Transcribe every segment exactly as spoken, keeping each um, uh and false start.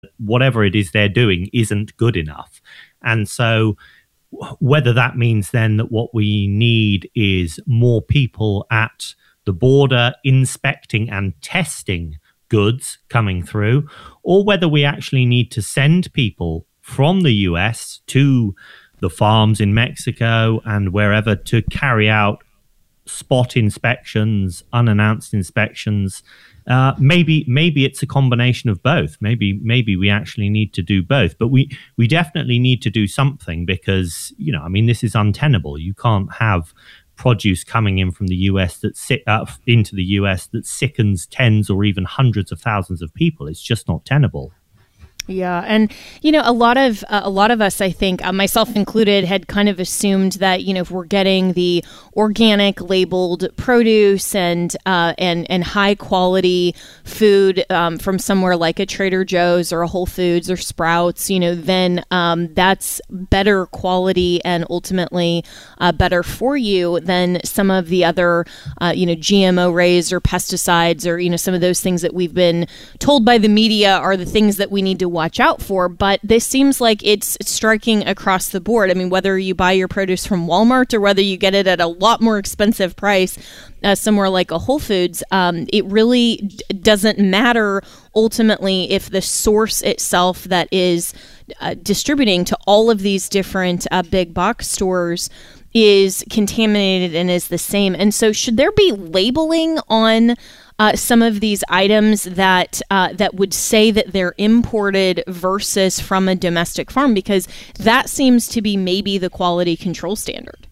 whatever it is they're doing isn't good enough. And so whether that means then that what we need is more people at the border inspecting and testing goods coming through, or whether we actually need to send people from the U S to the farms in Mexico and wherever to carry out spot inspections, unannounced inspections. Uh, maybe maybe it's a combination of both. Maybe maybe we actually need to do both. But we we definitely need to do something because, you know, I mean, this is untenable. You can't have produce coming in from the U S that sit uh, into the U S that sickens tens or even hundreds of thousands of people. It's just not tenable. Yeah. And, you know, a lot of uh, a lot of us, I think, uh, myself included, had kind of assumed that, you know, if we're getting the organic labeled produce and uh, and and high quality food um, from somewhere like a Trader Joe's or a Whole Foods or Sprouts, you know, then um, that's better quality and ultimately uh, better for you than some of the other, uh, you know, G M O raised or pesticides or, you know, some of those things that we've been told by the media are the things that we need to watch out for. But this seems like it's striking across the board. I mean, whether you buy your produce from Walmart or whether you get it at a lot more expensive price uh, somewhere like a Whole Foods, um, it really d- doesn't matter ultimately if the source itself that is uh, distributing to all of these different uh, big box stores is contaminated and is the same. And so should there be labeling on Uh, some of these items that uh, that would say that they're imported versus from a domestic farm? Because that seems to be maybe the quality control standard.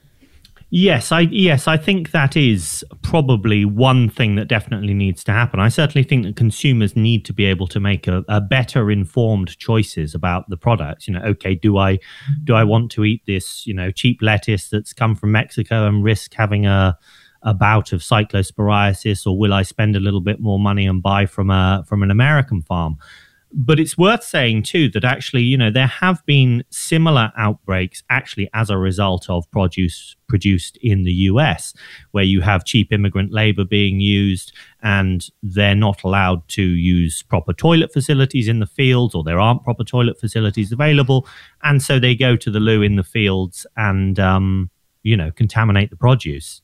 Yes, I yes, I think that is probably one thing that definitely needs to happen. I certainly think that consumers need to be able to make a, a better informed choices about the products. You know, okay, do I do I want to eat this, you know, cheap lettuce that's come from Mexico and risk having a a bout of cyclosporiasis, or will I spend a little bit more money and buy from a from an American farm? But it's worth saying too that actually, you know, there have been similar outbreaks actually as a result of produce produced in the U S, where you have cheap immigrant labor being used and they're not allowed to use proper toilet facilities in the fields, or there aren't proper toilet facilities available, and so they go to the loo in the fields and um, you know, contaminate the produce.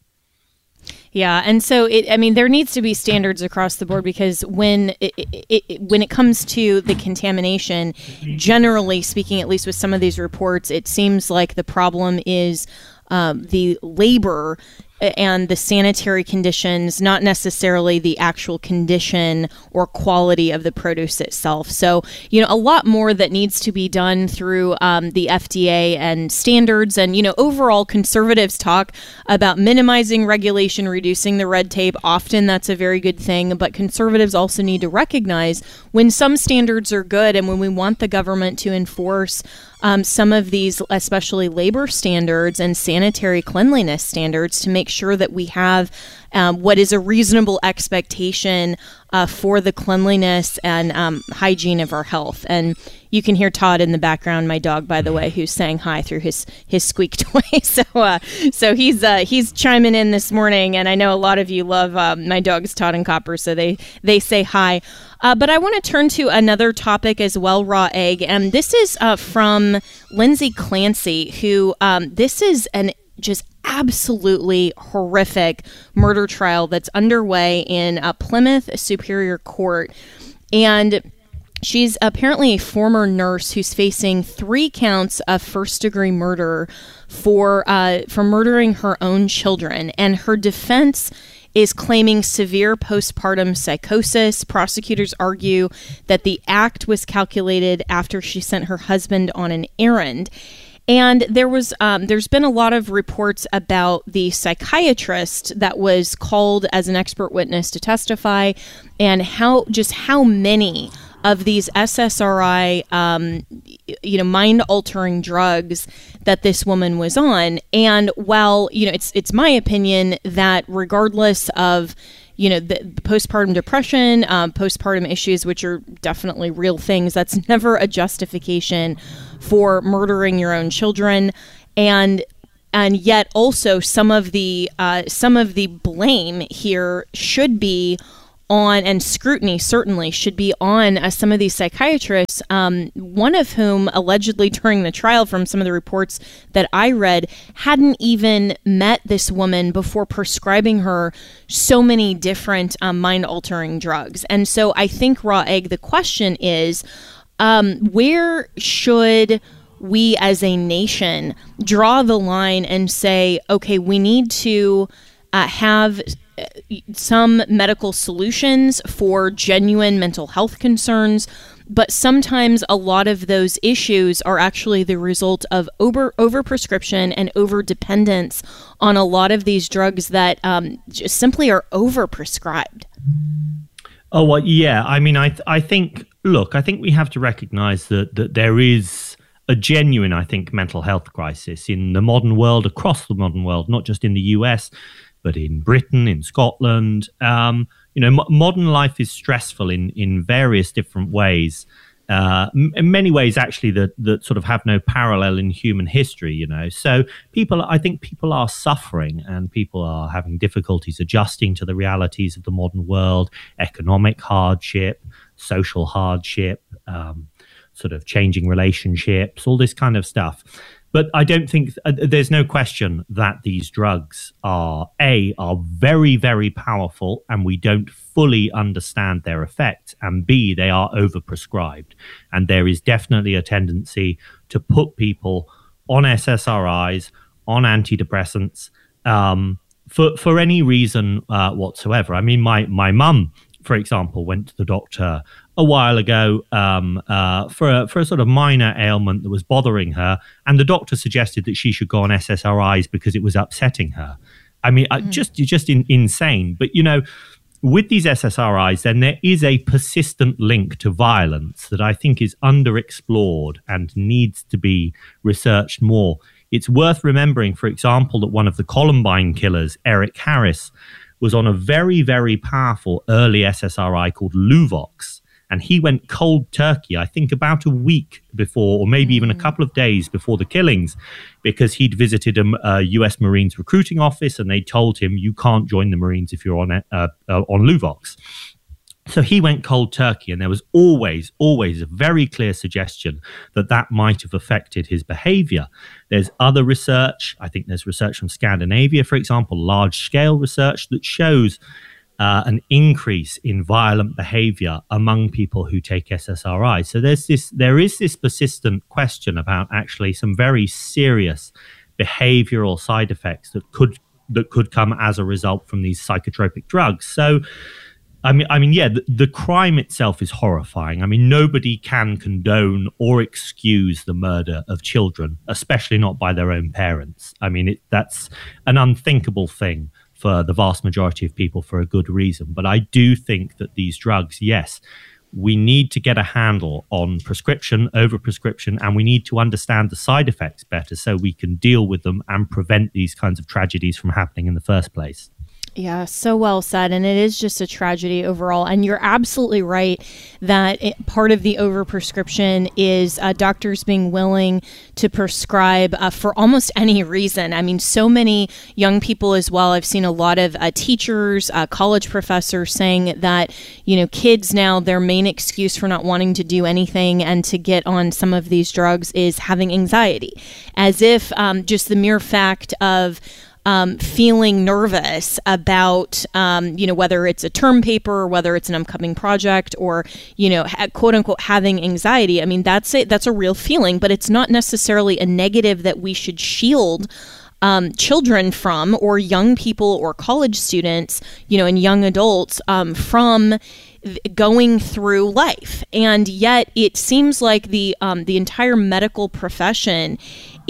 Yeah, and so it, I mean, there needs to be standards across the board, because when it, it, it when it comes to the contamination, generally speaking, at least with some of these reports, it seems like the problem is um, the labor and the sanitary conditions, not necessarily the actual condition or quality of the produce itself. So, you know, a lot more that needs to be done through um, the F D A and standards. And, you know, overall, conservatives talk about minimizing regulation, reducing the red tape. Often that's a very good thing. But conservatives also need to recognize when some standards are good and when we want the government to enforce Um, some of these, especially labor standards and sanitary cleanliness standards, to make sure that we have um, what is a reasonable expectation uh, for the cleanliness and um, hygiene of our health. And you can hear Todd in the background, my dog, by the way, who's saying hi through his his squeak toy. so uh, so he's uh, he's chiming in this morning, and I know a lot of you love uh, my dogs, Todd and Copper, so they they say hi. Uh, but I want to turn to another topic as well, raw egg, and this is uh, from Lindsay Clancy, who um, this is an just absolutely horrific murder trial that's underway in uh, Plymouth Superior Court. And she's apparently a former nurse who's facing three counts of first-degree murder for uh, for murdering her own children. And her defense is claiming severe postpartum psychosis. Prosecutors argue that the act was calculated after she sent her husband on an errand. And there was, um, there's been a lot of reports about the psychiatrist that was called as an expert witness to testify, and how just how many of these S S R I, um, you know, mind-altering drugs that this woman was on. And while, you know, it's it's my opinion that regardless of, you know, the, the postpartum depression, um, postpartum issues, which are definitely real things, that's never a justification for murdering your own children. And and yet also some of the uh, some of the blame here should be on, and scrutiny certainly should be on uh, some of these psychiatrists, um, one of whom allegedly during the trial, from some of the reports that I read, hadn't even met this woman before prescribing her so many different um, mind-altering drugs. And so I think, Raw Egg, the question is, um, where should we as a nation draw the line and say, okay, we need to uh, have some medical solutions for genuine mental health concerns, but sometimes a lot of those issues are actually the result of over overprescription and over dependence on a lot of these drugs that um, just simply are overprescribed. Oh, well, yeah. I mean, I th- I think, look, I think we have to recognize that that there is a genuine, I think, mental health crisis in the modern world, across the modern world, not just in the U S, but in Britain, in Scotland. Um, you know, m- modern life is stressful in, in various different ways. Uh, m- in many ways, actually, that, that sort of have no parallel in human history, you know. So people, I think people are suffering and people are having difficulties adjusting to the realities of the modern world, economic hardship, social hardship, um, sort of changing relationships, all this kind of stuff. But I don't think uh, there's no question that these drugs are, A, are very, very powerful and we don't fully understand their effects, and B, they are overprescribed. And there is definitely a tendency to put people on S S R Is, on antidepressants, um, for, for any reason uh, whatsoever. I mean, my, my mum, for example, went to the doctor a while ago um, uh, for a, for a sort of minor ailment that was bothering her, and the doctor suggested that she should go on S S R Is because it was upsetting her. I mean, mm-hmm. just just in, insane. But you know, with these S S R Is, then there is a persistent link to violence that I think is underexplored and needs to be researched more. It's worth remembering, for example, that one of the Columbine killers, Eric Harris, was on a very, very powerful early S S R I called Luvox. And he went cold turkey, I think about a week before, or maybe even a couple of days before the killings, because he'd visited a, a U S Marines recruiting office and they told him, you can't join the Marines if you're on uh, uh, on Luvox. So he went cold turkey, and there was always, always a very clear suggestion that that might have affected his behavior. There's other research. I think there's research from Scandinavia, for example, large-scale research that shows uh, an increase in violent behavior among people who take S S R Is. So there's this, there is this persistent question about actually some very serious behavioral side effects that could that could come as a result from these psychotropic drugs. So I mean, I mean, yeah, the, the crime itself is horrifying. I mean, nobody can condone or excuse the murder of children, especially not by their own parents. I mean, it, that's an unthinkable thing for the vast majority of people for a good reason. But I do think that these drugs, yes, we need to get a handle on prescription, overprescription, and we need to understand the side effects better so we can deal with them and prevent these kinds of tragedies from happening in the first place. Yeah, so well said. And it is just a tragedy overall. And you're absolutely right that it, part of the overprescription is uh, doctors being willing to prescribe uh, for almost any reason. I mean, so many young people as well. I've seen a lot of uh, teachers, uh, college professors saying that, you know, kids now, their main excuse for not wanting to do anything and to get on some of these drugs is having anxiety, as if um, just the mere fact of Um, feeling nervous about, um, you know, whether it's a term paper or whether it's an upcoming project or, you know, ha- quote unquote, having anxiety. I mean, that's a, that's a real feeling, but it's not necessarily a negative that we should shield um, children from, or young people or college students, you know, and young adults um, from going through life. And yet it seems like the um, the entire medical profession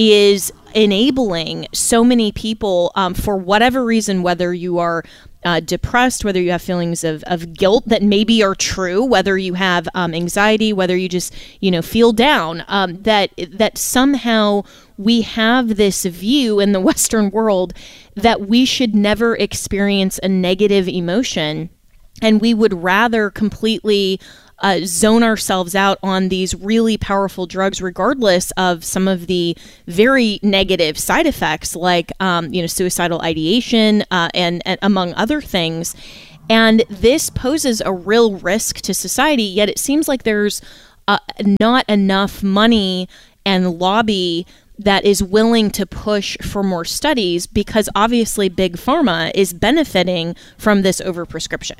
is enabling so many people um, for whatever reason, whether you are uh, depressed, whether you have feelings of, of guilt that maybe are true, whether you have um, anxiety, whether you just, you know, feel down, um, that that somehow we have this view in the Western world that we should never experience a negative emotion. And we would rather completely uh, zone ourselves out on these really powerful drugs, regardless of some of the very negative side effects, like um, you know, suicidal ideation uh, and, and among other things. And this poses a real risk to society, yet it seems like there's uh, not enough money and lobby that is willing to push for more studies, because obviously Big Pharma is benefiting from this overprescription.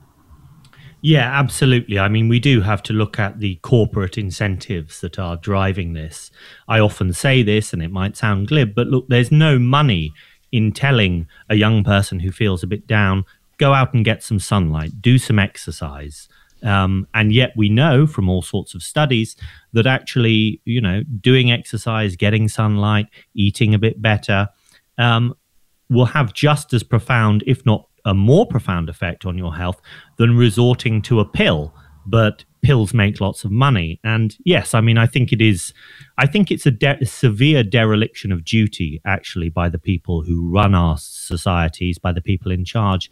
Yeah, absolutely. I mean, we do have to look at the corporate incentives that are driving this. I often say this, and it might sound glib, but look, there's no money in telling a young person who feels a bit down, go out and get some sunlight, do some exercise. Um, and yet we know from all sorts of studies that actually, you know, doing exercise, getting sunlight, eating a bit better um, will have just as profound, if not a more profound effect on your health than resorting to a pill. But pills make lots of money. And yes, I mean, I think it is, I think it's a, de- a severe dereliction of duty, actually, by the people who run our societies, by the people in charge,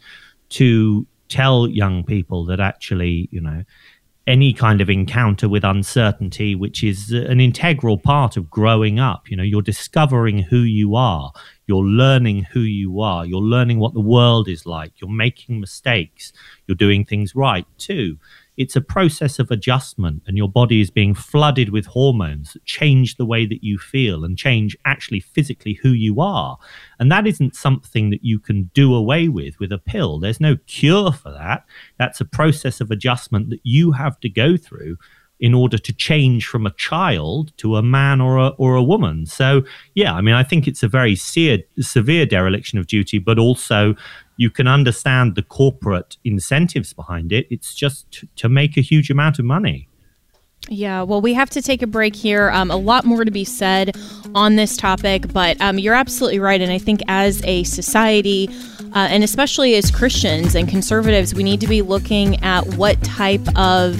to tell young people that actually, you know, any kind of encounter with uncertainty, which is an integral part of growing up, you know, you're discovering who you are, you're learning who you are, you're learning what the world is like, you're making mistakes, you're doing things right too. It's a process of adjustment, and your body is being flooded with hormones that change the way that you feel and change actually physically who you are. And that isn't something that you can do away with with a pill. There's no cure for that. That's a process of adjustment that you have to go through in order to change from a child to a man or a, or a woman. So, yeah, I mean, I think it's a very severe, severe dereliction of duty, but also you can understand the corporate incentives behind it. It's just t- to make a huge amount of money. Yeah, well, we have to take a break here. Um, a lot more to be said on this topic, but um, you're absolutely right. And I think as a society, uh, and especially as Christians and conservatives, we need to be looking at what type of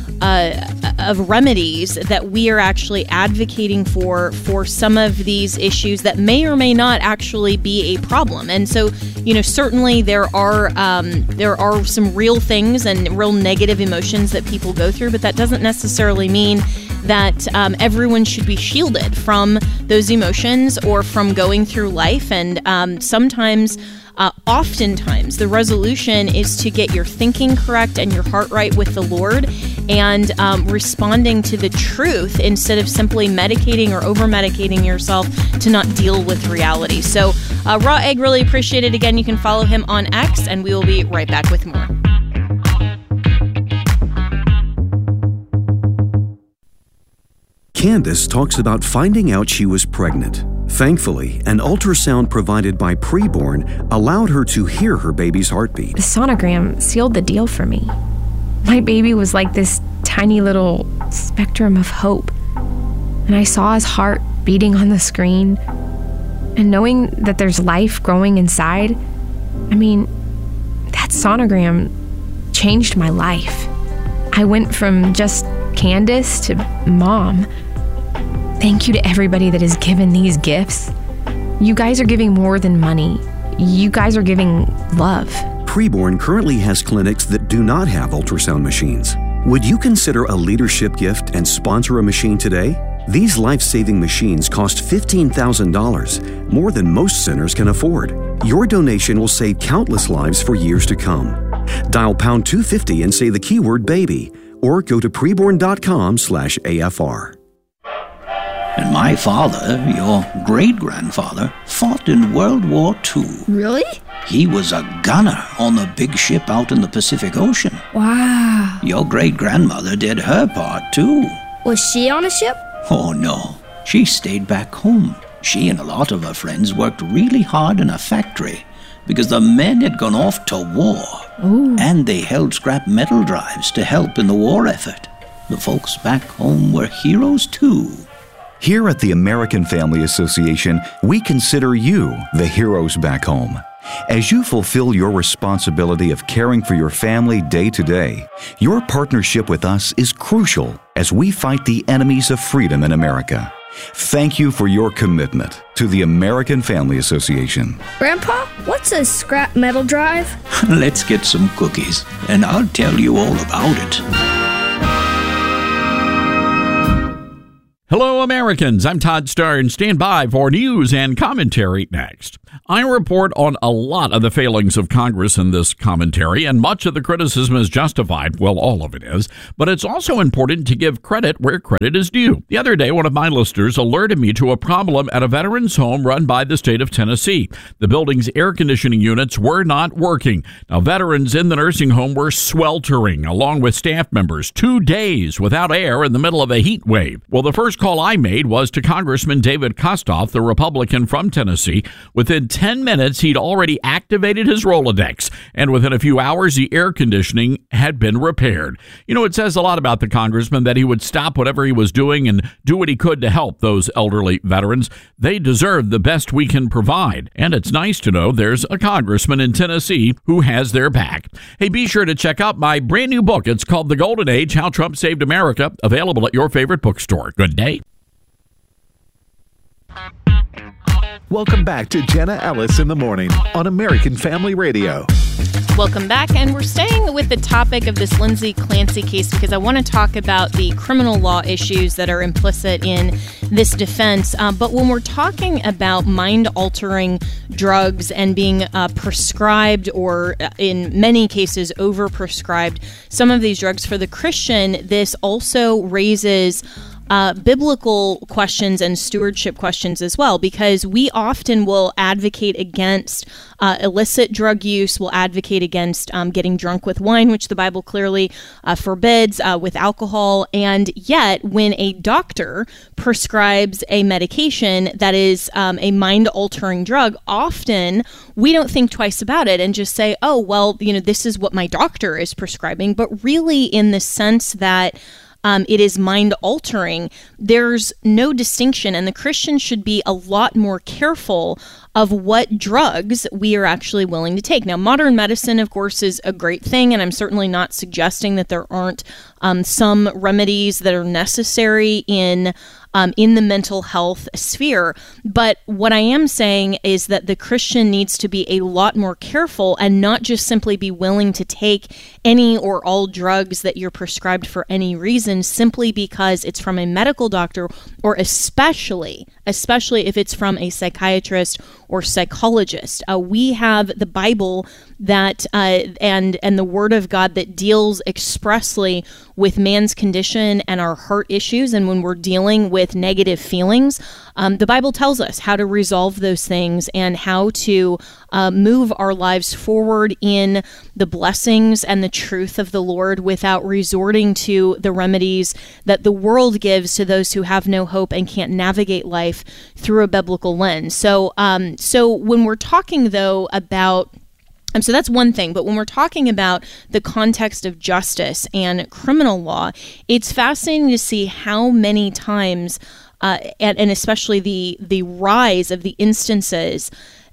Uh, of remedies that we are actually advocating for for some of these issues that may or may not actually be a problem. And so, you know, certainly there are um, there are some real things and real negative emotions that people go through, but that doesn't necessarily mean that um, everyone should be shielded from those emotions or from going through life. And um, sometimes Uh, oftentimes, the resolution is to get your thinking correct and your heart right with the Lord, and um, responding to the truth instead of simply medicating or over-medicating yourself to not deal with reality. So, uh, Raw Egg, really appreciate it. Again, you can follow him on X, and we will be right back with more. Candace talks about finding out she was pregnant. Thankfully, an ultrasound provided by Preborn allowed her to hear her baby's heartbeat. The sonogram sealed the deal for me. My baby was like this tiny little spectrum of hope. And I saw his heart beating on the screen. And knowing that there's life growing inside, I mean, that sonogram changed my life. I went from just Candace to mom. Thank you to everybody that has given these gifts. You guys are giving more than money. You guys are giving love. Preborn currently has clinics that do not have ultrasound machines. Would you consider a leadership gift and sponsor a machine today? These life-saving machines cost fifteen thousand dollars, more than most centers can afford. Your donation will save countless lives for years to come. Dial pound two fifty and say the keyword baby, or go to preborn.com slash AFR. And my father, your great-grandfather, fought in World War Two. Really? He was a gunner on the big ship out in the Pacific Ocean. Wow. Your great-grandmother did her part, too. Was she on a ship? Oh, no. She stayed back home. She and a lot of her friends worked really hard in a factory because the men had gone off to war. Ooh. And they held scrap metal drives to help in the war effort. The folks back home were heroes, too. Here at the American Family Association, we consider you the heroes back home. As you fulfill your responsibility of caring for your family day to day, your partnership with us is crucial as we fight the enemies of freedom in America. Thank you for your commitment to the American Family Association. Grandpa, what's a scrap metal drive? Let's get some cookies, and I'll tell you all about it. Hello, Americans. I'm Todd Starr, and stand by for news and commentary next. I report on a lot of the failings of Congress in this commentary, and much of the criticism is justified. Well, all of it is. But it's also important to give credit where credit is due. The other day, one of my listeners alerted me to a problem at a veterans home run by the state of Tennessee. The building's air conditioning units were not working. Now, veterans in the nursing home were sweltering, along with staff members, two days without air in the middle of a heat wave. Well, the first call I made was to Congressman David Kustoff, the Republican from Tennessee. Within ten minutes, he'd already activated his Rolodex, and within a few hours, the air conditioning had been repaired. You know, it says a lot about the congressman that he would stop whatever he was doing and do what he could to help those elderly veterans. They deserve the best we can provide, and it's nice to know there's a congressman in Tennessee who has their back. Hey, be sure to check out my brand new book. It's called The Golden Age, How Trump Saved America, available at your favorite bookstore. Good day. Welcome back to Jenna Ellis in the Morning on American Family Radio. Welcome back, and we're staying with the topic of this Lindsay Clancy case because I want to talk about the criminal law issues that are implicit in this defense. Uh, but when we're talking about mind-altering drugs and being uh, prescribed or, uh, in many cases, over-prescribed some of these drugs for the Christian, this also raises Uh, biblical questions and stewardship questions as well, because we often will advocate against uh, illicit drug use, will advocate against um, getting drunk with wine, which the Bible clearly uh, forbids, uh, with alcohol, and yet when a doctor prescribes a medication that is um, a mind-altering drug, often we don't think twice about it and just say, oh, well, you know, this is what my doctor is prescribing, but really in the sense that Um, it is mind-altering. There's no distinction, and the Christian should be a lot more careful of what drugs we are actually willing to take. Now, modern medicine, of course, is a great thing, and I'm certainly not suggesting that there aren't um, some remedies that are necessary in Um, in the mental health sphere. But what I am saying is that the Christian needs to be a lot more careful and not just simply be willing to take any or all drugs that you're prescribed for any reason simply because it's from a medical doctor, or especially, especially if it's from a psychiatrist or psychologist. Uh, we have the Bible that uh, and and the Word of God that deals expressly with man's condition and our heart issues, and when we're dealing with negative feelings, um, the Bible tells us how to resolve those things and how to uh, move our lives forward in the blessings and the truth of the Lord without resorting to the remedies that the world gives to those who have no hope and can't navigate life through a biblical lens. So, um, so when we're talking though about Um, so that's one thing, but when we're talking about the context of justice and criminal law, it's fascinating to see how many times, uh, and, and especially the the rise of the instances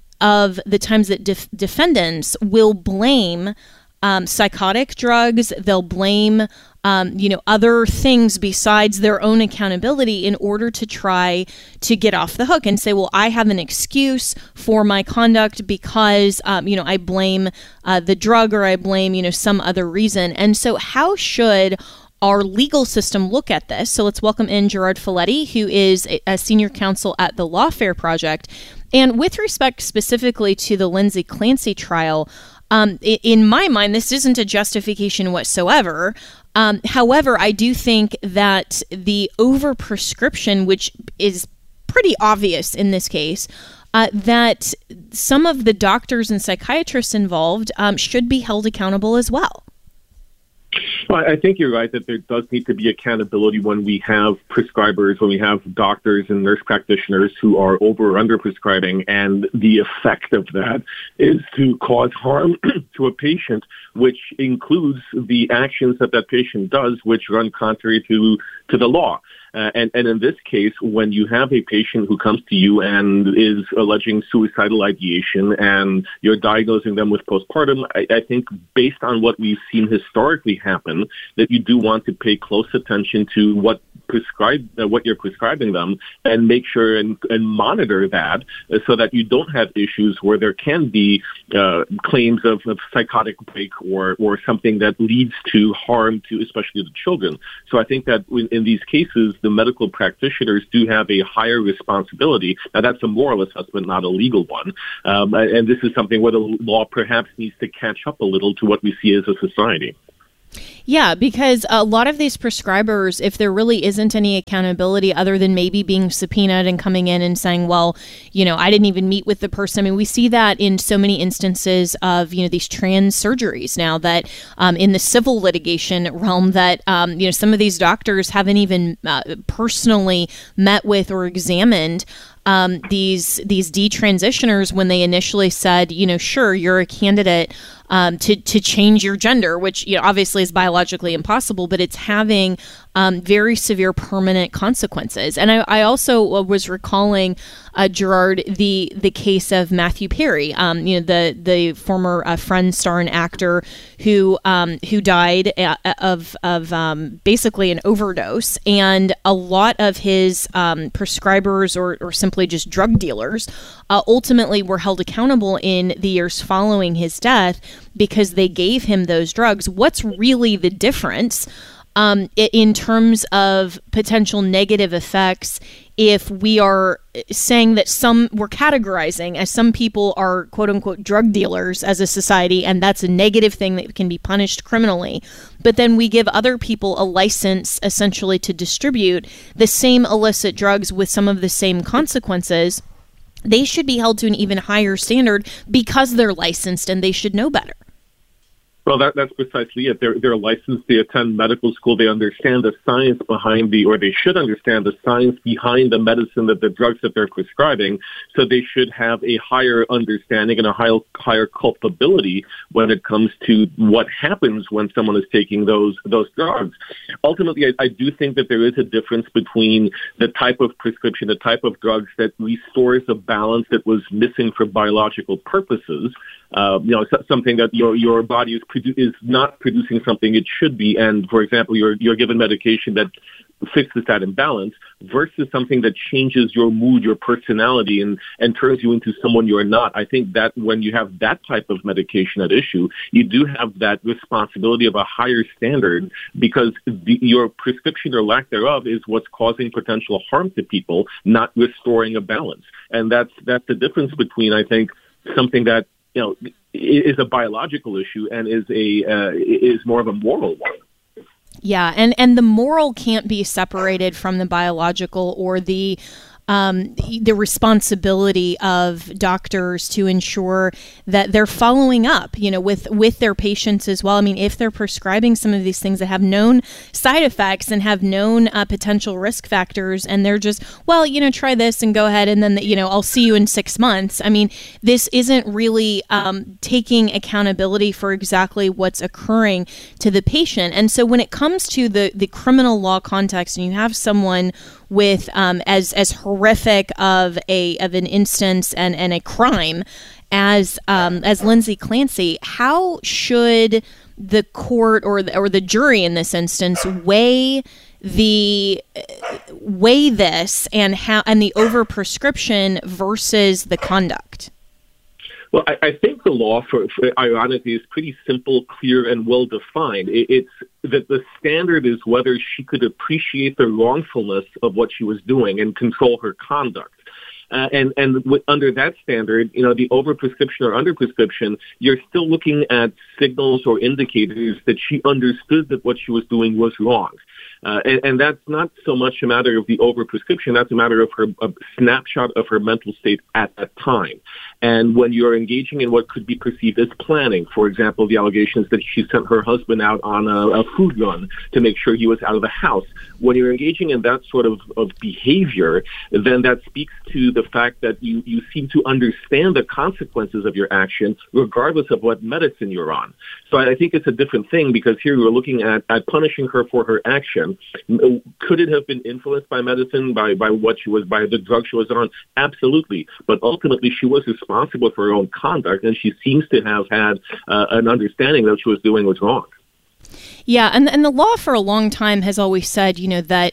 of the times that def- defendants will blame um, psychotic drugs, they'll blame Um, you know, other things besides their own accountability in order to try to get off the hook and say, well, I have an excuse for my conduct because, um, you know, I blame uh, the drug or I blame, you know, some other reason. And so how should our legal system look at this? So let's welcome in Gerard Folletti, who is a, a senior counsel at the Lawfare Project. And with respect specifically to the Lindsay Clancy trial, um, in my mind, this isn't a justification whatsoever. Um, however, I do think that the overprescription, which is pretty obvious in this case, uh, that some of the doctors and psychiatrists involved um, should be held accountable as well. Well, I think you're right that there does need to be accountability when we have prescribers, when we have doctors and nurse practitioners who are over or under prescribing, and the effect of that is to cause harm to a patient, which includes the actions that that patient does, which run contrary to, to the law. Uh, and, and in this case, when you have a patient who comes to you and is alleging suicidal ideation and you're diagnosing them with postpartum, I, I think based on what we've seen historically happen, that you do want to pay close attention to what prescribe uh, what you're prescribing them and make sure and, and monitor that uh, so that you don't have issues where there can be uh, claims of, of psychotic break or, or something that leads to harm to especially the children. So I think that in, in these cases, the medical practitioners do have a higher responsibility. Now, that's a moral assessment, not a legal one. Um, and this is something where the law perhaps needs to catch up a little to what we see as a society. Yeah, because a lot of these prescribers, if there really isn't any accountability other than maybe being subpoenaed and coming in and saying, well, you know, I didn't even meet with the person. I mean, we see that in so many instances of, you know, these trans surgeries now that um, in the civil litigation realm that, um, you know, some of these doctors haven't even uh, personally met with or examined Um, these these detransitioners when they initially said, you know, sure, you're a candidate um, to to change your gender, which, you know, obviously is biologically impossible, but it's having um, very severe permanent consequences. And I, I also was recalling, uh, Gerard, the the case of Matthew Perry, um, you know, the the former uh, Friends star and actor who um, who died of of um, basically an overdose, and a lot of his um, prescribers or or simply just drug dealers uh, ultimately were held accountable in the years following his death because they gave him those drugs. What's really the difference um, in terms of potential negative effects if we are saying that some, we're categorizing as some people are quote unquote drug dealers as a society, and that's a negative thing that can be punished criminally, but then we give other people a license essentially to distribute the same illicit drugs with some of the same consequences. They should be held to an even higher standard because they're licensed and they should know better. Well, that, that's precisely it. They're, they're licensed, they attend medical school, they understand the science behind the, or they should understand the science behind the medicine, that the drugs that they're prescribing, so they should have a higher understanding and a higher, higher culpability when it comes to what happens when someone is taking those, those drugs. Ultimately, I, I do think that there is a difference between the type of prescription, the type of drugs that restores a balance that was missing for biological purposes. Uh, you know, something that your your body is produ- is not producing something it should be, and for example, you're you're given medication that fixes that imbalance, versus something that changes your mood, your personality, and and turns you into someone you're not. I think that when you have that type of medication at issue, you do have that responsibility of a higher standard, because the, your prescription or lack thereof is what's causing potential harm to people, not restoring a balance. And that's that's the difference between, I think, something that, you know, is a biological issue and is a uh, is more of a moral one. Yeah, and, and the moral can't be separated from the biological or the um, the responsibility of doctors to ensure that they're following up, you know, with, with their patients as well. I mean, if they're prescribing some of these things that have known side effects and have known uh, potential risk factors, and they're just, well, you know, try this and go ahead, and then, you know, I'll see you in six months. I mean, this isn't really um, taking accountability for exactly what's occurring to the patient. And so when it comes to the, the criminal law context, and you have someone with um, as as horrific of a of an instance and, and a crime as um, as Lindsay Clancy, how should the court or the, or the jury in this instance weigh the uh, weigh this and how and the overprescription versus the conduct? Well, I, I think the law, for, for ironically, is pretty simple, clear, and well defined. It, it's that the standard is whether she could appreciate the wrongfulness of what she was doing and control her conduct. Uh, and and w- under that standard, you know, the overprescription or underprescription, you're still looking at signals or indicators that she understood that what she was doing was wrong. Uh, and, and that's not so much a matter of the overprescription, that's a matter of her a snapshot of her mental state at that time. And when you're engaging in what could be perceived as planning, for example, the allegations that she sent her husband out on a, a food run to make sure he was out of the house, when you're engaging in that sort of, of behavior, then that speaks to the fact that you, you seem to understand the consequences of your action, regardless of what medicine you're on. So I think it's a different thing, because here we're looking at, at punishing her for her action. Could it have been influenced by medicine, by, by what she was, by the drug she was on? Absolutely. But ultimately, she was responsible for her own conduct, and she seems to have had uh, an understanding that what she was doing was wrong. Yeah, and and the law for a long time has always said, you know, that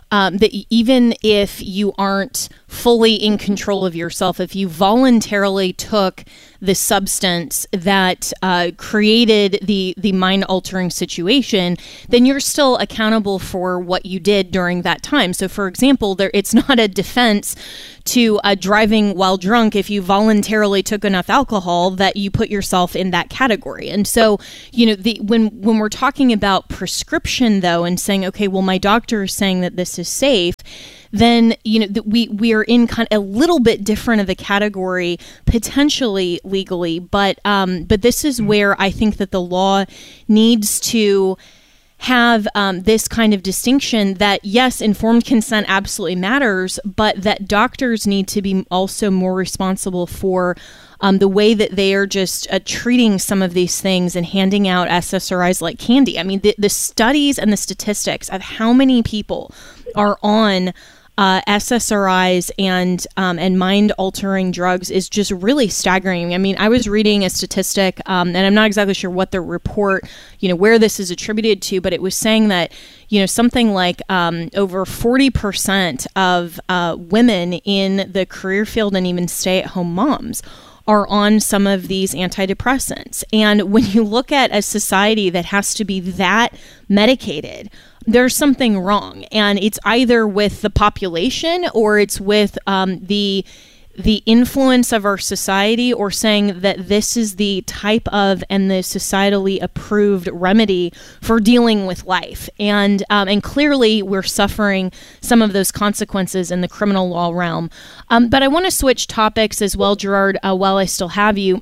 um, that even if you aren't fully in control of yourself, if you voluntarily took the substance that uh, created the the mind-altering situation, then you're still accountable for what you did during that time. So, for example, there it's not a defense to uh, driving while drunk if you voluntarily took enough alcohol that you put yourself in that category. And so, you know, the when when we're talking about prescription, though, and saying, okay, well, my doctor is saying that this is safe, then, you know, that we we are in kind of a little bit different of a category potentially legally, but um, but this is where I think that the law needs to have um, this kind of distinction that, yes, informed consent absolutely matters, but that doctors need to be also more responsible for um, the way that they are just uh, treating some of these things and handing out S S R Is like candy. I mean, the, the studies and the statistics of how many people are on Uh, S S R Is and um, and mind-altering drugs is just really staggering. I mean, I was reading a statistic, um, and I'm not exactly sure what the report, you know, where this is attributed to, but it was saying that, you know, something like um, over forty percent of uh, women in the career field and even stay-at-home moms are on some of these antidepressants. And when you look at a society that has to be that medicated, there's something wrong, and it's either with the population or it's with um, the the influence of our society, or saying that this is the type of and the societally approved remedy for dealing with life. And um, and clearly we're suffering some of those consequences in the criminal law realm. Um, but I want to switch topics as well, Gerard, uh, while I still have you.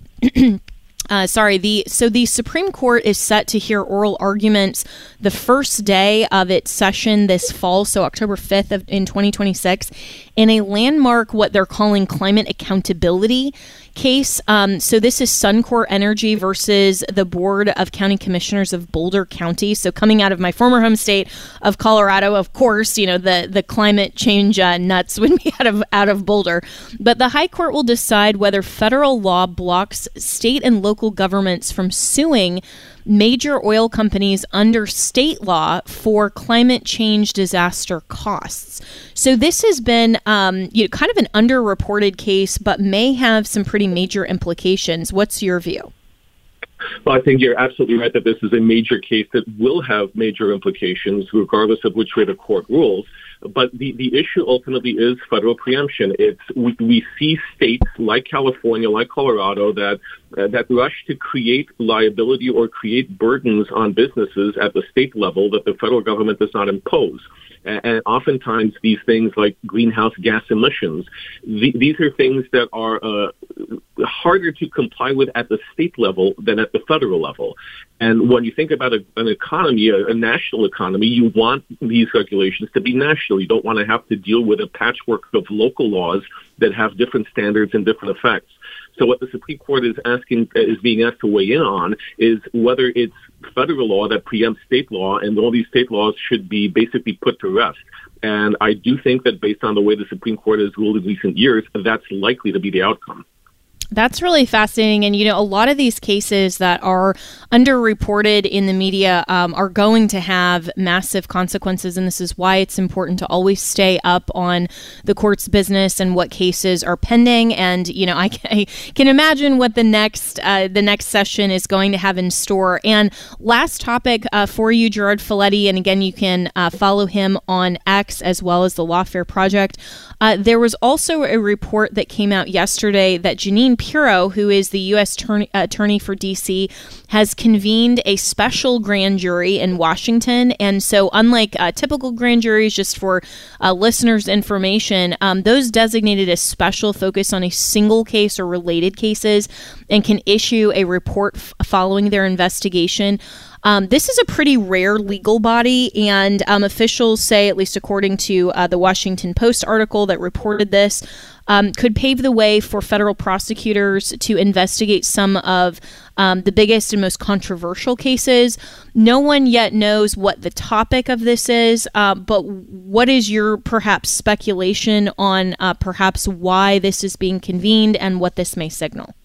Uh, sorry, the so the Supreme Court is set to hear oral arguments the first day of its session this fall, so October fifth of, in twenty twenty-six, in a landmark, what they're calling climate accountability case. Um, so this is Suncor Energy versus the Board of County Commissioners of Boulder County. So coming out of my former home state of Colorado, of course, you know, the, the climate change uh, nuts would be out of out of Boulder. But the High Court will decide whether federal law blocks state and local governments from suing major oil companies under state law for climate change disaster costs. So this has been um, you know, kind of an underreported case, but may have some pretty major implications. What's your view? Well, I think you're absolutely right that this is a major case that will have major implications, regardless of which way the court rules. But the, the issue ultimately is federal preemption. It's we, we see states like California, like Colorado, that uh, that rush to create liability or create burdens on businesses at the state level that the federal government does not impose. And oftentimes these things like greenhouse gas emissions, the, these are things that are uh, harder to comply with at the state level than at the federal level. And when you think about a, an economy, a, a national economy, you want these regulations to be national. You don't want to have to deal with a patchwork of local laws that have different standards and different effects. So what the Supreme Court is asking, is being asked to weigh in on, is whether it's federal law that preempts state law, and all these state laws should be basically put to rest. And I do think that based on the way the Supreme Court has ruled in recent years, that's likely to be the outcome. That's really fascinating. And, you know, a lot of these cases that are underreported in the media um, are going to have massive consequences. And this is why it's important to always stay up on the court's business and what cases are pending. And, you know, I can, I can imagine what the next uh, the next session is going to have in store. And last topic uh, for you, Gerard Filitti. And again, you can uh, follow him on X as well as the Lawfare Project. Uh, there was also a report that came out yesterday that Jeanine Pirro, who is the U S attorney, uh, attorney for D C, has convened a special grand jury in Washington. And so unlike uh, typical grand juries, just for uh, listeners' information, um, those designated a special focus on a single case or related cases and can issue a report f- following their investigation. Um, this is a pretty rare legal body, and um, officials say, at least according to uh, the Washington Post article that reported this, um, could pave the way for federal prosecutors to investigate some of um, the biggest and most controversial cases. No one yet knows what the topic of this is, uh, but what is your perhaps speculation on uh, perhaps why this is being convened and what this may signal?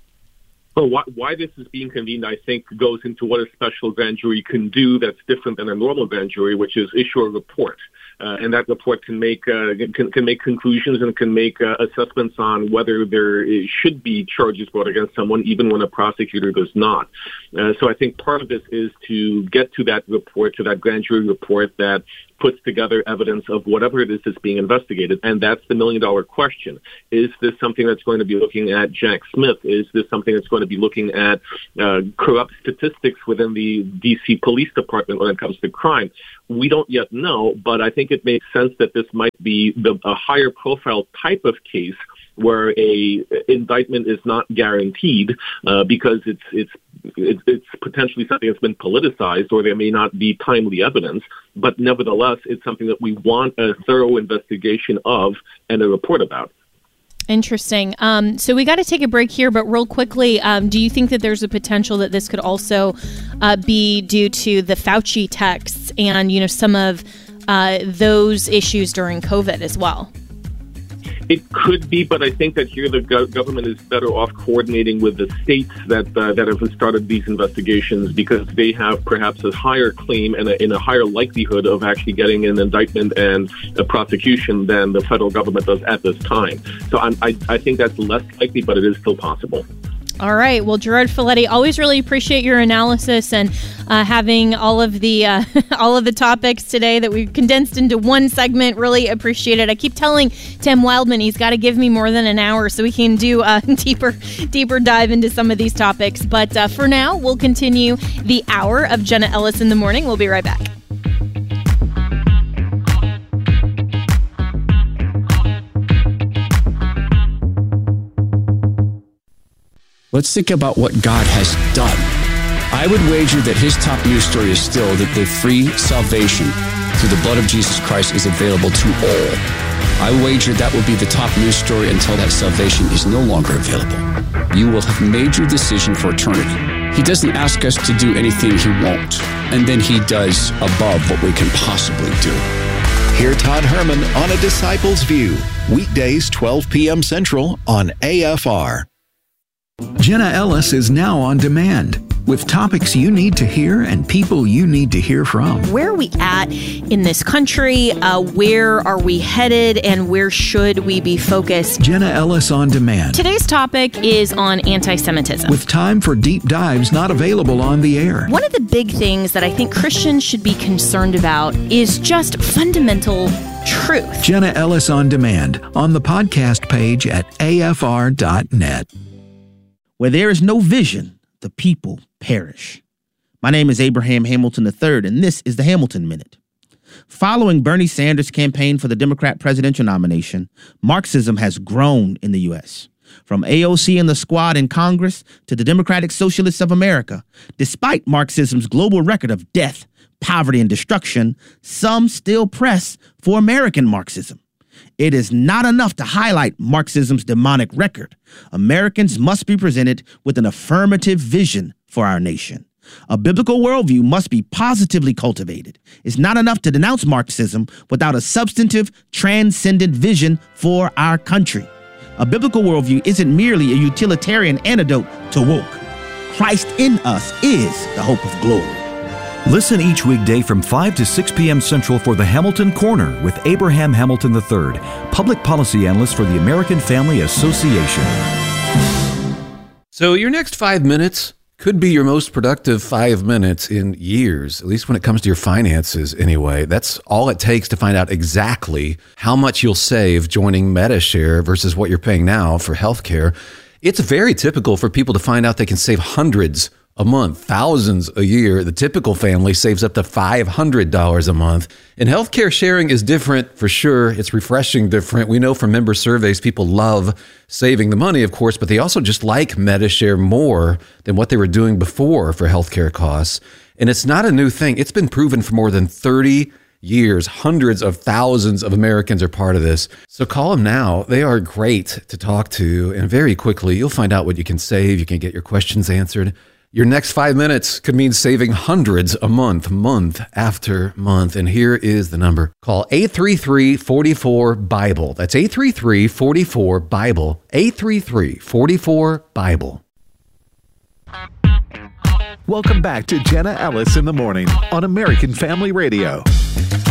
Well, why, why this is being convened, I think, goes into what a special grand jury can do that's different than a normal grand jury, which is issue a report. Uh, and that report can make uh, can, can make conclusions and can make uh, assessments on whether there is, should be charges brought against someone, even when a prosecutor does not. Uh, so I think part of this is to get to that report, to that grand jury report that puts together evidence of whatever it is that's being investigated. And that's the million dollar question. Is this something that's going to be looking at Jack Smith? Is this something that's going to be looking at uh, corrupt statistics within the D C Police Department when it comes to crime? We don't yet know, but I think it makes sense that this might be the, a higher profile type of case where a indictment is not guaranteed uh, because it's it's it's it's potentially something that's been politicized, or there may not be timely evidence. But nevertheless, it's something that we want a thorough investigation of and a report about. Interesting. Um, so we got to take a break here, but real quickly, um, do you think that there's a potential that this could also uh, be due to the Fauci texts and, you know, some of uh, those issues during COVID as well? It could be, but I think that here the go- government is better off coordinating with the states that uh, that have started these investigations, because they have perhaps a higher claim and a, and a higher likelihood of actually getting an indictment and a prosecution than the federal government does at this time. So I'm, I, I think that's less likely, but it is still possible. All right. Well, Gerard Filitti, always really appreciate your analysis and uh, having all of the uh, all of the topics today that we've condensed into one segment. Really appreciate it. I keep telling Tim Wildman he's got to give me more than an hour so we can do a deeper, deeper dive into some of these topics. But uh, for now, we'll continue the hour of Jenna Ellis in the Morning. We'll be right back. Let's think about what God has done. I would wager that his top news story is still that the free salvation through the blood of Jesus Christ is available to all. I wager that will be the top news story until that salvation is no longer available. You will have made your decision for eternity. He doesn't ask us to do anything he won't, and then he does above what we can possibly do. Hear Todd Herman on A Disciple's View, weekdays twelve p.m. Central on A F R. Jenna Ellis is now on demand with topics you need to hear and people you need to hear from. Where are we at in this country? Uh, where are we headed? And where should we be focused? Jenna Ellis on demand. Today's topic is on anti-Semitism. With time for deep dives not available on the air. One of the big things that I think Christians should be concerned about is just fundamental truth. Jenna Ellis on demand on the podcast page at A F R dot net. Where there is no vision, the people perish. My name is Abraham Hamilton the third, and this is the Hamilton Minute. Following Bernie Sanders' campaign for the Democrat presidential nomination, Marxism has grown in the U S. From A O C and the Squad in Congress to the Democratic Socialists of America, despite Marxism's global record of death, poverty, and destruction, some still press for American Marxism. It is not enough to highlight Marxism's demonic record. Americans must be presented with an affirmative vision for our nation. A biblical worldview must be positively cultivated. It's not enough to denounce Marxism without a substantive, transcendent vision for our country. A biblical worldview isn't merely a utilitarian antidote to woke. Christ in us is the hope of glory. Listen each weekday from five to six p.m. Central for the Hamilton Corner with Abraham Hamilton the third, public policy analyst for the American Family Association. So your next five minutes could be your most productive five minutes in years, at least when it comes to your finances anyway. That's all it takes to find out exactly how much you'll save joining Medi-Share versus what you're paying now for healthcare. It's very typical for people to find out they can save hundreds a month, thousands a year. The typical family saves up to five hundred dollars a month. And healthcare sharing is different for sure. It's refreshing different. We know from member surveys, people love saving the money, of course, but they also just like Medi-Share more than what they were doing before for healthcare costs. And it's not a new thing. It's been proven for more than thirty years. Hundreds of thousands of Americans are part of this. So call them now. They are great to talk to. And very quickly, you'll find out what you can save. You can get your questions answered. Your next five minutes could mean saving hundreds a month, month after month. And here is the number. Call eight three three, four four, BIBLE. That's eight three three, four four, BIBLE. eight three three, four four, BIBLE. Welcome back to Jenna Ellis in the Morning on American Family Radio.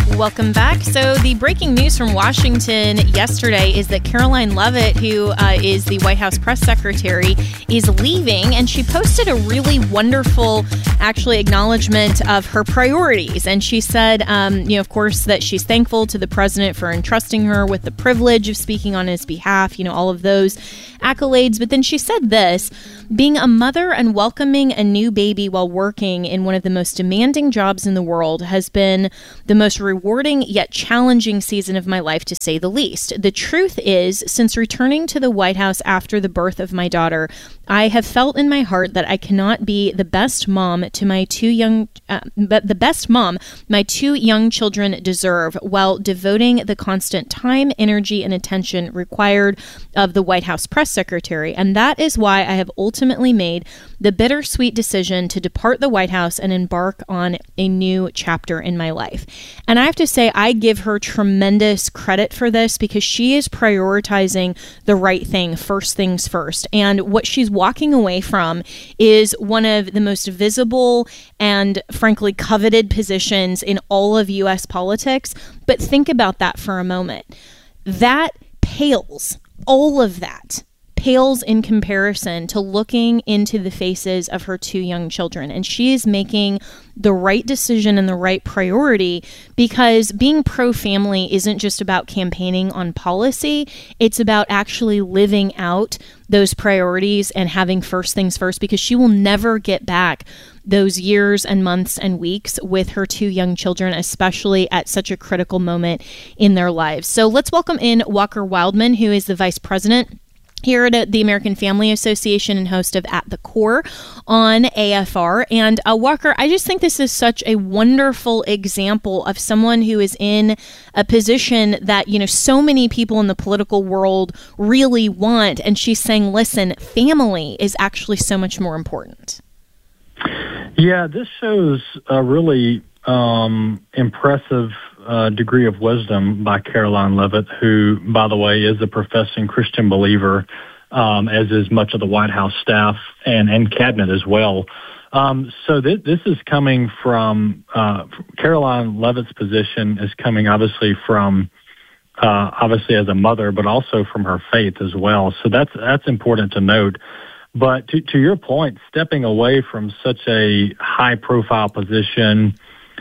Welcome back. So the breaking news from Washington yesterday is that Karoline Leavitt, who uh, is the White House press secretary, is leaving, and she posted a really wonderful, actually, acknowledgement of her priorities. And she said, um, you know, of course, that she's thankful to the president for entrusting her with the privilege of speaking on his behalf, you know, all of those accolades. But then she said this: being a mother and welcoming a new baby while working in one of the most demanding jobs in the world has been the most rewarding yet challenging season of my life, to say the least. The truth is, since returning to the White House after the birth of my daughter, I have felt in my heart that I cannot be the best mom to my two young, uh, but the best mom my two young children deserve, while devoting the constant time, energy, and attention required of the White House press secretary. And that is why I have ultimately made the bittersweet decision to depart the White House and embark on a new chapter in my life. And I have to say, I give her tremendous credit for this, because she is prioritizing the right thing, first things first. And what she's walking away from is one of the most visible and frankly coveted positions in all of U S politics. But think about that for a moment. That pales, all of that pales in comparison to looking into the faces of her two young children. And she is making the right decision and the right priority, because being pro-family isn't just about campaigning on policy. It's about actually living out those priorities and having first things first, because she will never get back those years and months and weeks with her two young children, especially at such a critical moment in their lives. So let's welcome in Walker Wildman, who is the vice president here at the American Family Association and host of At the Core on A F R. And uh, Walker, I just think this is such a wonderful example of someone who is in a position that, you know, so many people in the political world really want. And she's saying, listen, family is actually so much more important. Yeah, this shows a really um, impressive uh, degree of wisdom by Karoline Leavitt, who, by the way, is a professing Christian believer, um, as is much of the White House staff and, and cabinet as well. Um, so th- this is coming from uh, Karoline Leavitt's position is coming obviously from uh, obviously as a mother, but also from her faith as well. So that's that's important to note. But to, to your point, stepping away from such a high-profile position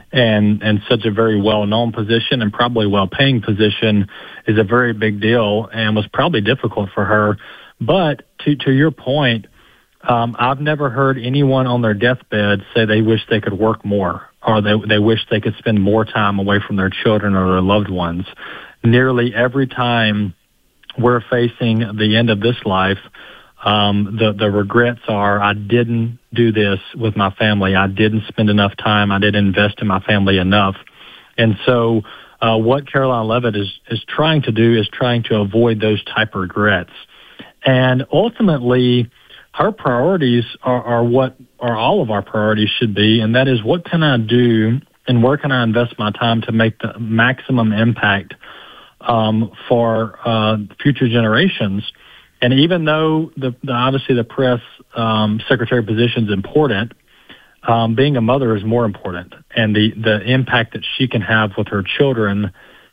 and and such a very well-known position and probably well-paying position is a very big deal and was probably difficult for her. But to to your point, um, I've never heard anyone on their deathbed say they wish they could work more or they they wish they could spend more time away from their children or their loved ones. Nearly every time we're facing the end of this life, Um, the, the regrets are, I didn't do this with my family. I didn't spend enough time. I didn't invest in my family enough. And so uh, what Karoline Leavitt is, is trying to do is trying to avoid those type of regrets. And ultimately, her priorities are, are what are all of our priorities should be, and that is, what can I do and where can I invest my time to make the maximum impact um, for uh, future generations. And even though the, the obviously the press um, secretary position is important, um, being a mother is more important, and the, the impact that she can have with her children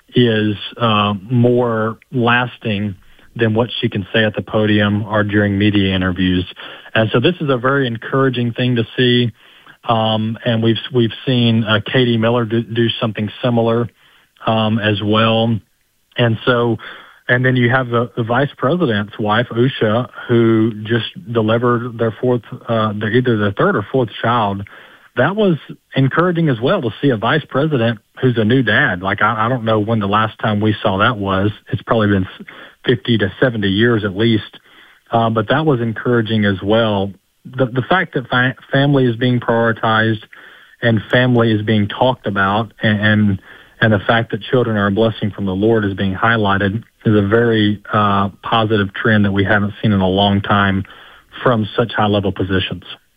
is uh, more lasting than what she can say at the podium or during media interviews. And so this is a very encouraging thing to see. Um, and we've we've seen uh, Katie Miller do, do something similar um, as well. And so. And then you have the, the vice president's wife, Usha, who just delivered their fourth, uh, their, either their third or fourth child. That was encouraging as well to see a vice president who's a new dad. Like, I, I don't know when the last time we saw that was. It's probably been fifty to seventy years at least. Uh, but that was encouraging as well. The, the fact that fa- family is being prioritized and family is being talked about, and, and and the fact that children are a blessing from the Lord is being highlighted is a very uh, positive trend that we haven't seen in a long time from such high-level positions.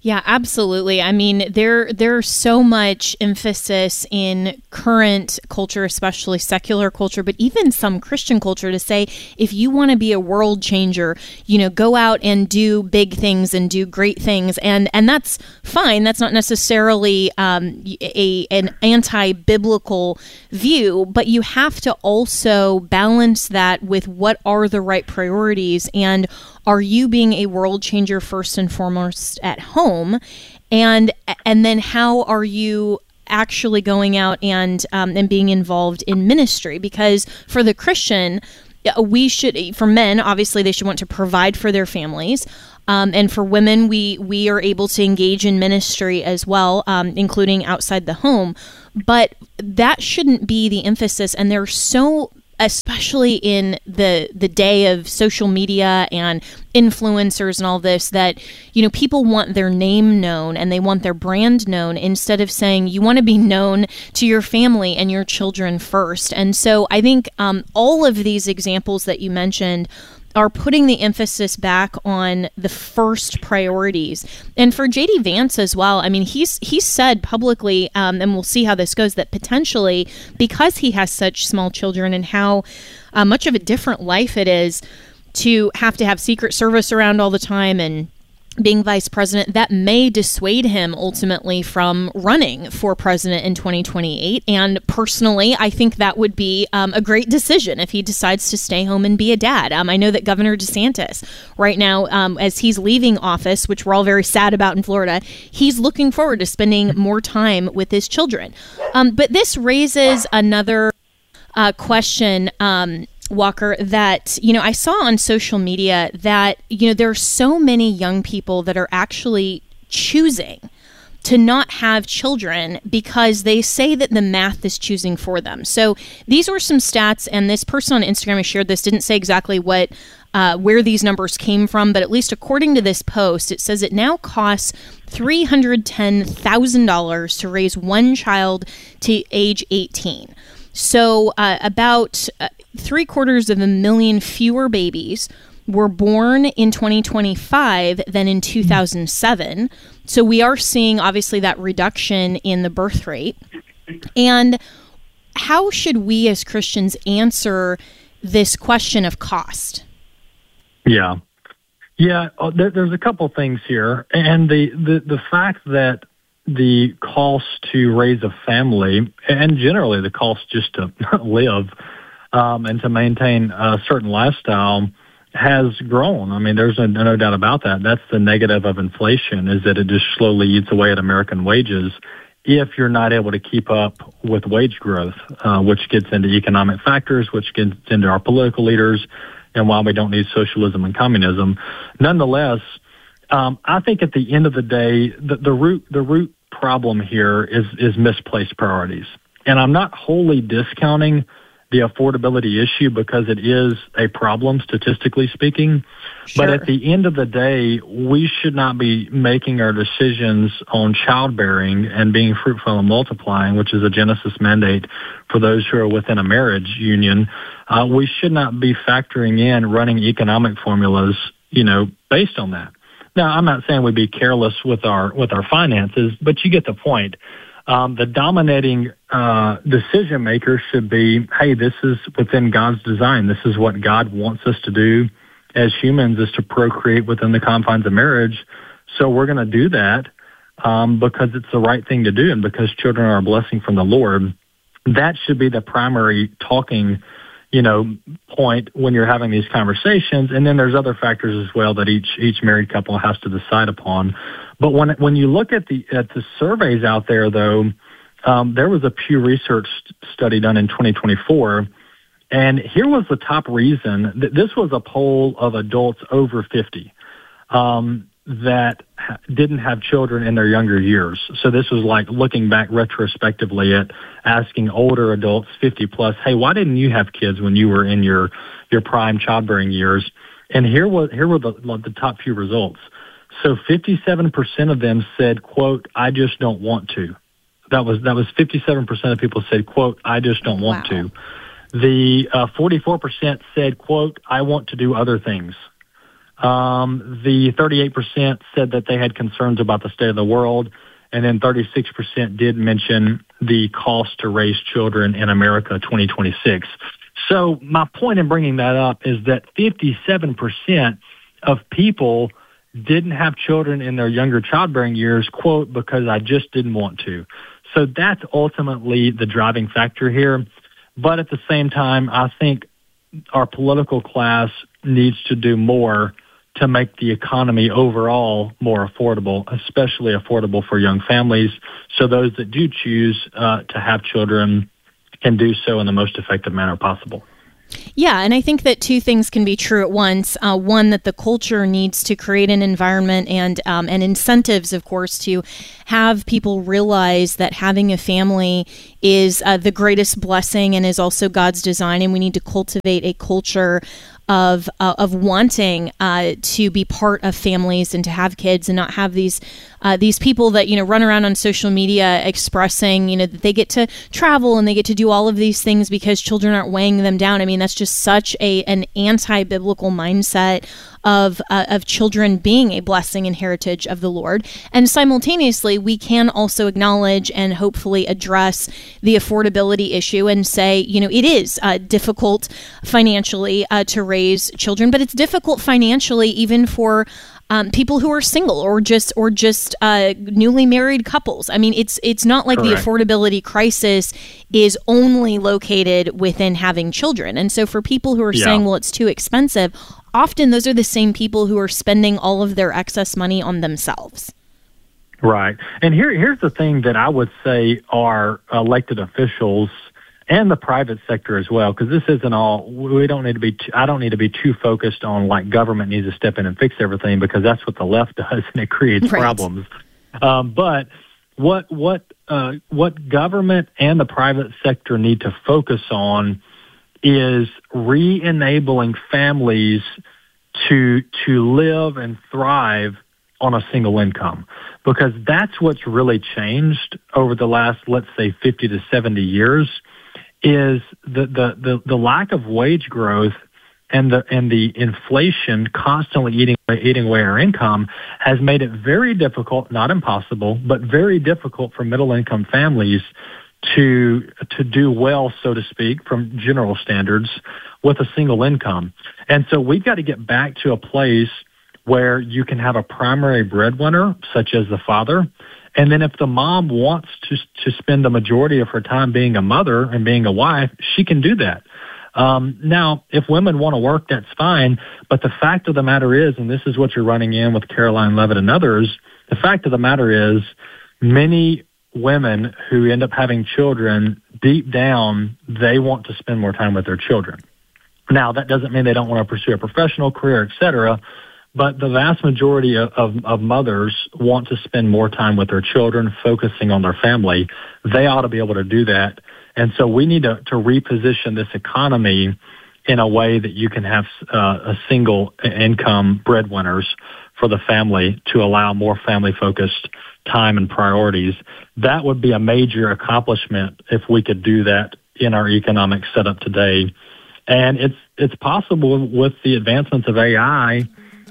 Yeah, absolutely. I mean, there there's so much emphasis in current culture, especially secular culture, but even some Christian culture, to say, if you want to be a world changer, you know, go out and do big things and do great things. And and that's fine. That's not necessarily um, a an anti-biblical view, but you have to also balance that with what are the right priorities, and are you being a world changer first and foremost at home? And and then how are you actually going out and um, and being involved in ministry? Because for the Christian, we should, for men, obviously they should want to provide for their families. Um, and for women, we we are able to engage in ministry as well, um, including outside the home. But that shouldn't be the emphasis. And there's so especially in the the day of social media and influencers and all this, that, you know, people want their name known and they want their brand known, instead of saying you want to be known to your family and your children first. And so I think um, all of these examples that you mentioned are putting the emphasis back on the first priorities. And for J D Vance as well, I mean, he's he's said publicly, um, and we'll see how this goes, that potentially, because he has such small children and how uh, much of a different life it is to have to have Secret Service around all the time and being vice president, that may dissuade him ultimately from running for president in twenty twenty-eight. And personally, I think that would be um, a great decision if he decides to stay home and be a dad. Um, I know that Governor DeSantis right now, um, as he's leaving office, which we're all very sad about in Florida, he's looking forward to spending more time with his children. Um, but this raises another uh, question, um, Walker, that, you know, I saw on social media that, you know, there are so many young people that are actually choosing to not have children because they say that the math is choosing for them. So these were some stats, and this person on Instagram who shared this didn't say exactly what uh, where these numbers came from, but at least according to this post, it says it now costs three hundred ten thousand dollars to raise one child to age eighteen. So uh, about uh, three quarters of a million fewer babies were born in twenty twenty-five than in two thousand seven. So we are seeing, obviously, that reduction in the birth rate. And how should we as Christians answer this question of cost? Yeah. Yeah, uh, there, there's a couple things here. And the, the, the fact that the cost to raise a family, and generally the cost just to live um, and to maintain a certain lifestyle, has grown. I mean, there's no, no doubt about that. That's the negative of inflation, is that it just slowly eats away at American wages if you're not able to keep up with wage growth, uh, which gets into economic factors, which gets into our political leaders, and why we don't need socialism and communism. Nonetheless, Um, I think at the end of the day, the, the root the root problem here is is misplaced priorities. And I'm not wholly discounting the affordability issue, because it is a problem, statistically speaking. Sure. But at the end of the day, we should not be making our decisions on childbearing and being fruitful and multiplying, which is a Genesis mandate for those who are within a marriage union. Uh, we should not be factoring in running economic formulas, you know, based on that. Now, I'm not saying we be careless with our with our finances, but you get the point. Um, the dominating uh, decision maker should be, hey, this is within God's design. This is what God wants us to do as humans, is to procreate within the confines of marriage. So we're going to do that um, because it's the right thing to do, and because children are a blessing from the Lord. That should be the primary talking you know, point when you're having these conversations. And then there's other factors as well that each each married couple has to decide upon. But when when you look at the at the surveys out there, though, um, there was a Pew Research study done in twenty twenty-four, and here was the top reason. That this was a poll of adults over fifty um, that ha- didn't have children in their younger years. So this was like looking back retrospectively at asking older adults, fifty plus, hey, why didn't you have kids when you were in your, your prime childbearing years? And here was, here were the, the top few results. So fifty-seven percent of them said, quote, I just don't want to. That was, that was fifty-seven percent of people said, quote, I just don't want wow. to. The uh, forty-four percent said, quote, I want to do other things. Um, the thirty-eight percent said that they had concerns about the state of the world, and then thirty-six percent did mention the cost to raise children in America twenty twenty-six. So my point in bringing that up is that fifty-seven percent of people didn't have children in their younger childbearing years, quote, because I just didn't want to. So that's ultimately the driving factor here. But at the same time, I think our political class needs to do more to make the economy overall more affordable, especially affordable for young families, so those that do choose uh, to have children can do so in the most effective manner possible. Yeah, and I think that two things can be true at once. Uh, one, that the culture needs to create an environment and um, and incentives, of course, to have people realize that having a family is uh, the greatest blessing and is also God's design, and we need to cultivate a culture of uh, of wanting uh, to be part of families and to have kids and not have these uh, these people that, you know, run around on social media expressing, you know, that they get to travel and they get to do all of these things because children aren't weighing them down. I mean, that's just such a an anti-biblical mindset of uh, of children being a blessing and heritage of the Lord. And simultaneously, we can also acknowledge and hopefully address the affordability issue and say, you know, it is uh, difficult financially uh, to raise children, but it's difficult financially even for Um, people who are single or just or just uh, newly married couples. I mean, it's it's not like Correct. The affordability crisis is only located within having children. And so for people who are yeah. saying, well, it's too expensive, often those are the same people who are spending all of their excess money on themselves. Right. And here here's the thing that I would say our elected officials and the private sector as well, because this isn't all, we don't need to be, too, I don't need to be too focused on like government needs to step in and fix everything, because that's what the left does and it creates right. problems. Um, but what, what, uh, what government and the private sector need to focus on is re-enabling families to, to live and thrive on a single income, because that's what's really changed over the last, let's say, fifty to seventy years. Is the, the, the, the lack of wage growth and the and the inflation constantly eating eating away our income has made it very difficult, not impossible, but very difficult for middle income families to to do well, so to speak, from general standards with a single income. And so we've got to get back to a place where you can have a primary breadwinner, such as the father. And then if the mom wants to to spend the majority of her time being a mother and being a wife, she can do that. Um, now, if women want to work, that's fine. But the fact of the matter is, and this is what you're running in with Karoline Leavitt and others, the fact of the matter is many women who end up having children, deep down, they want to spend more time with their children. Now, that doesn't mean they don't want to pursue a professional career, et cetera, but the vast majority of, of, of mothers want to spend more time with their children, focusing on their family. They ought to be able to do that. And so we need to, to reposition this economy in a way that you can have uh, a single income breadwinners for the family to allow more family-focused time and priorities. That would be a major accomplishment if we could do that in our economic setup today. And it's it's possible with the advancements of A I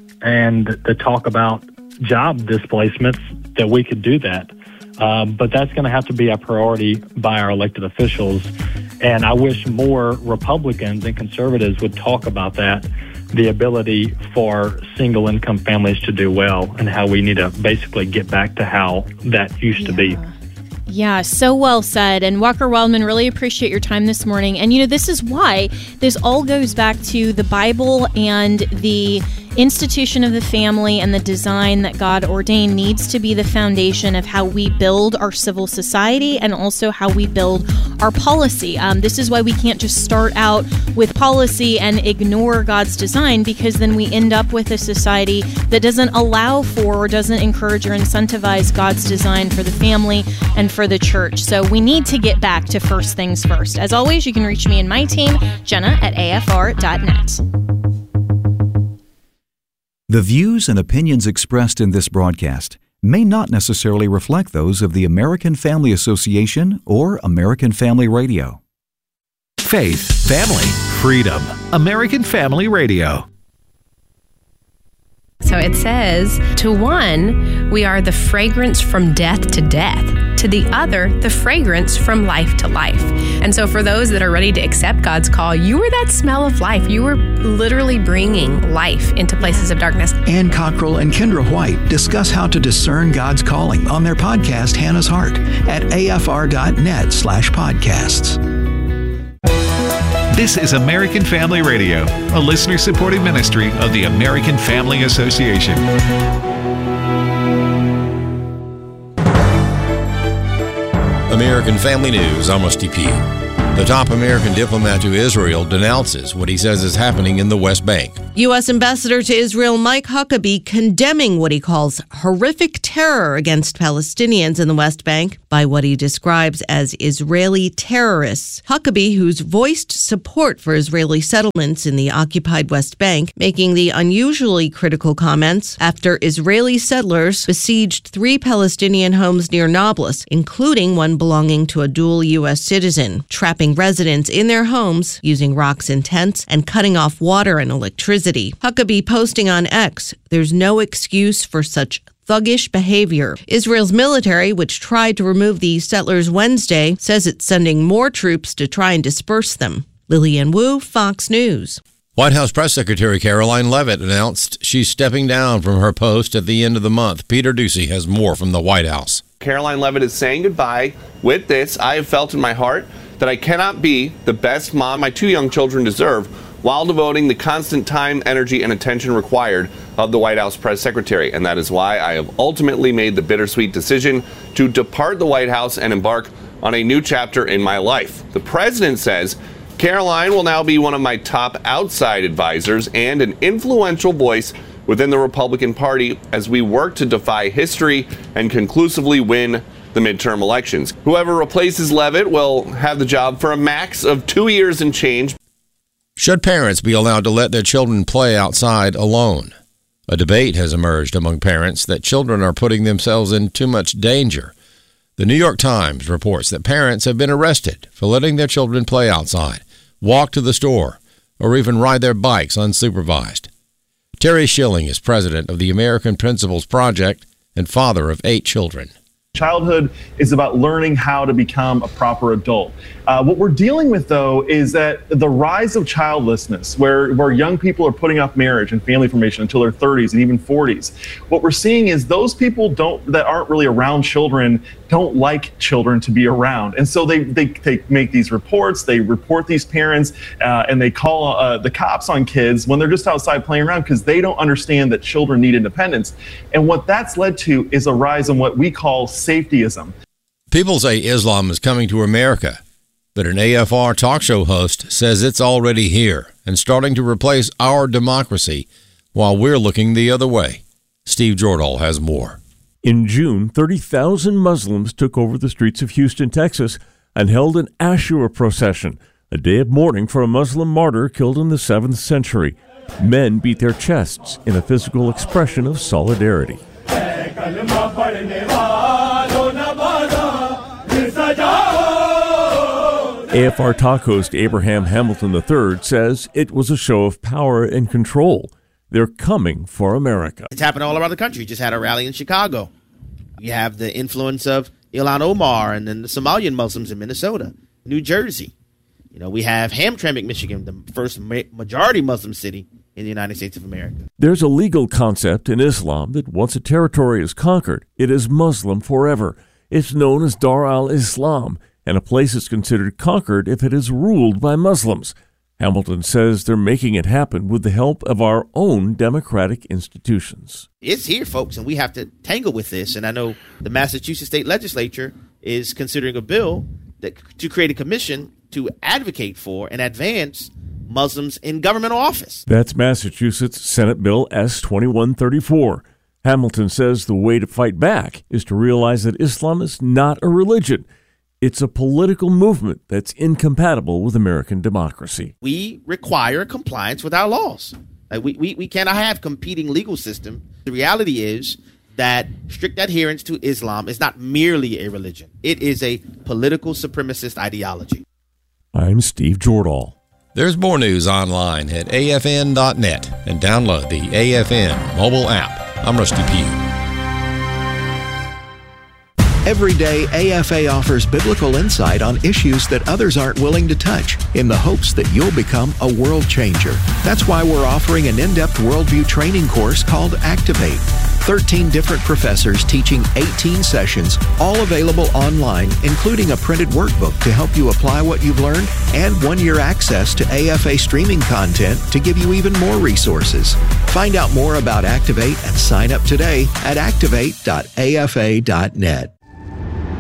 and the talk about job displacements that we could do that. Um, but that's going to have to be a priority by our elected officials. And I wish more Republicans and conservatives would talk about that, the ability for single income families to do well and how we need to basically get back to how that used yeah. to be. Yeah, so well said. And Walker Wildman, really appreciate your time this morning. And, you know, this is why this all goes back to the Bible and the institution of the family and the design that God ordained needs to be the foundation of how we build our civil society and also how we build our policy. Um, this is why we can't just start out with policy and ignore God's design, because then we end up with a society that doesn't allow for or doesn't encourage or incentivize God's design for the family and for the church. So we need to get back to first things first. As always, you can reach me and my team, Jenna at A F R dot net. The views and opinions expressed in this broadcast may not necessarily reflect those of the American Family Association or American Family Radio. Faith, family, freedom. American Family Radio. So it says, to one, we are the fragrance from death to death. To the other, the fragrance from life to life. And so for those that are ready to accept God's call, you were that smell of life. You were literally bringing life into places of darkness. Ann Cockrell and Kendra White discuss how to discern God's calling on their podcast, Hannah's Heart, at afr.net slash podcasts. This is American Family Radio, a listener-supported ministry of the American Family Association. American Family News, I'm Rusty Pugh. The top American diplomat to Israel denounces what he says is happening in the West Bank. U S Ambassador to Israel Mike Huckabee condemning what he calls horrific terror against Palestinians in the West Bank by what he describes as Israeli terrorists. Huckabee, who's voiced support for Israeli settlements in the occupied West Bank, making the unusually critical comments after Israeli settlers besieged three Palestinian homes near Nablus, including one belonging to a dual U S citizen, trapping residents in their homes using rocks and tents and cutting off water and electricity. Huckabee posting on X, "There's no excuse for such thuggish behavior." Israel's military, which tried to remove the settlers Wednesday, says it's sending more troops to try and disperse them. Lillian Wu, Fox News. White House Press Secretary Caroline Leavitt announced she's stepping down from her post at the end of the month. Peter Ducey has more from the White House. Caroline Leavitt is saying goodbye. With this, I have felt in my heart that I cannot be the best mom my two young children deserve while devoting the constant time, energy, and attention required of the White House press secretary. And that is why I have ultimately made the bittersweet decision to depart the White House and embark on a new chapter in my life. The president says Caroline will now be one of my top outside advisors and an influential voice within the Republican Party as we work to defy history and conclusively win the midterm elections. Whoever replaces Leavitt will have the job for a max of two years and change. Should parents be allowed to let their children play outside alone? A debate has emerged among parents that children are putting themselves in too much danger. The New York Times reports that parents have been arrested for letting their children play outside, walk to the store, or even ride their bikes unsupervised. Terry Schilling is president of the American Principles Project and father of eight children. Childhood is about learning how to become a proper adult. Uh, what we're dealing with, though, is that the rise of childlessness, where, where young people are putting off marriage and family formation until their thirties and even forties. What we're seeing is those people don't that aren't really around children don't like children to be around. And so they, they, they make these reports, they report these parents, uh, and they call uh, the cops on kids when they're just outside playing around because they don't understand that children need independence. And what that's led to is a rise in what we call safetyism. People say Islam is coming to America, but an A F R talk show host says it's already here and starting to replace our democracy while we're looking the other way. Steve Jordahl has more. In June, thirty thousand Muslims took over the streets of Houston, Texas, and held an Ashura procession, a day of mourning for a Muslim martyr killed in the seventh century. Men beat their chests in a physical expression of solidarity. A F R talk host Abraham Hamilton the third says it was a show of power and control. They're coming for America. It's happened all around the country. Just had a rally in Chicago. You have the influence of Ilhan Omar and then the Somalian Muslims in Minnesota, New Jersey. You know, we have Hamtramck, Michigan, the first ma- majority Muslim city in the United States of America. There's a legal concept in Islam that once a territory is conquered, it is Muslim forever. It's known as Dar al-Islam, and a place is considered conquered if it is ruled by Muslims. Hamilton says they're making it happen with the help of our own democratic institutions. It's here, folks, and we have to tangle with this. And I know the Massachusetts State Legislature is considering a bill that to create a commission to advocate for and advance Muslims in governmental office. That's Massachusetts Senate Bill S twenty-one thirty-four. Hamilton says the way to fight back is to realize that Islam is not a religion. It's a political movement that's incompatible with American democracy. We require compliance with our laws. Like we, we, we cannot have competing legal system. The reality is that strict adherence to Islam is not merely a religion. It is a political supremacist ideology. I'm Steve Jordahl. There's more news online at A F N dot net and download the A F N mobile app. I'm Rusty Pugh. Every day, A F A offers biblical insight on issues that others aren't willing to touch in the hopes that you'll become a world changer. That's why we're offering an in-depth worldview training course called Activate. thirteen different professors teaching eighteen sessions, all available online, including a printed workbook to help you apply what you've learned and one-year access to A F A streaming content to give you even more resources. Find out more about Activate and sign up today at activate dot A F A dot net.